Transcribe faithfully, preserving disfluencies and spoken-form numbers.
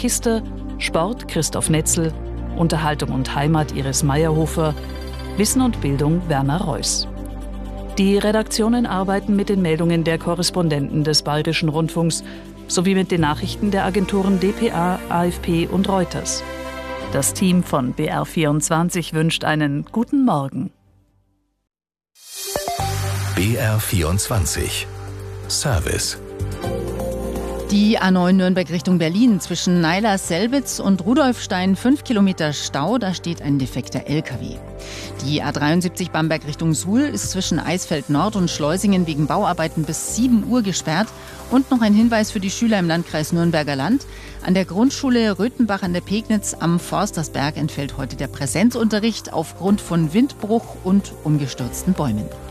Kister, Sport Christoph Netzel, Unterhaltung und Heimat Iris Meyerhofer, Wissen und Bildung Werner Reuss. Die Redaktionen arbeiten mit den Meldungen der Korrespondenten des Bayerischen Rundfunks sowie mit den Nachrichten der Agenturen D P A, A F P und Reuters. Das Team von B R vierundzwanzig wünscht einen guten Morgen. B R vierundzwanzig Service. Die A neun Nürnberg Richtung Berlin zwischen Naila-Selbitz und Rudolfstein fünf Kilometer Stau, da steht ein defekter L K W. Die A dreiundsiebzig Bamberg Richtung Suhl ist zwischen Eisfeld Nord und Schleusingen wegen Bauarbeiten bis sieben Uhr gesperrt. Und noch ein Hinweis für die Schüler im Landkreis Nürnberger Land. An der Grundschule Röthenbach an der Pegnitz am Forstersberg entfällt heute der Präsenzunterricht aufgrund von Windbruch und umgestürzten Bäumen.